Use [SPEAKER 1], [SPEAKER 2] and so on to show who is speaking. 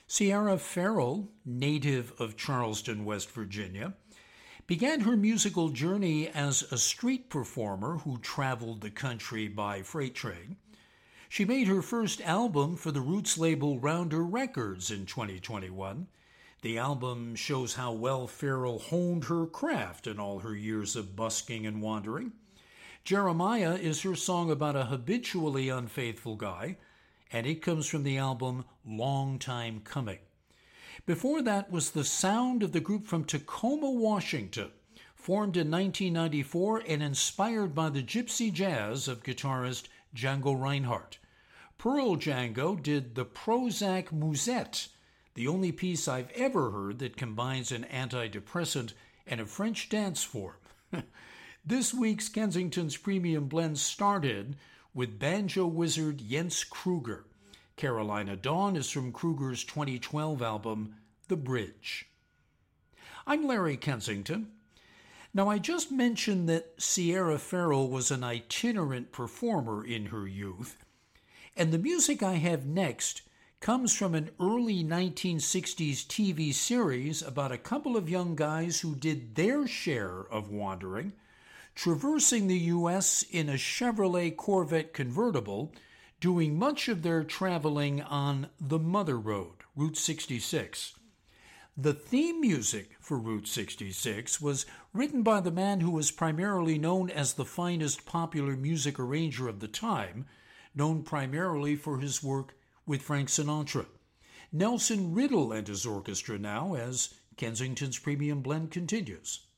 [SPEAKER 1] Sierra Farrell, native of Charleston, West Virginia, began her musical journey as a street performer who traveled the country by freight train. She made her first album for the roots label Rounder Records in 2021. The album shows how well Farrell honed her craft in all her years of busking and wandering. Jeremiah is her song about a habitually unfaithful guy, and it comes from the album Long Time Coming. Before that was the sound of the group from Tacoma, Washington, formed in 1994 and inspired by the gypsy jazz of guitarist Django Reinhardt. Pearl Django did the Prozac Musette, the only piece I've ever heard that combines an antidepressant and a French dance form. This week's Kensington's Premium Blend started with banjo wizard Jens Kruger. Carolina Dawn is from Kruger's 2012 album, The Bridge. I'm Larry Kensington. Now, I just mentioned that Sierra Farrell was an itinerant performer in her youth, and the music I have next comes from an early 1960s TV series about a couple of young guys who did their share of wandering, traversing the U.S. in a Chevrolet Corvette convertible, doing much of their traveling on the Mother Road, Route 66. The theme music for Route 66 was written by the man who was primarily known as the finest popular music arranger of the time, known primarily for his work with Frank Sinatra. Nelson Riddle and his orchestra now as Kensington's Premium Blend continues.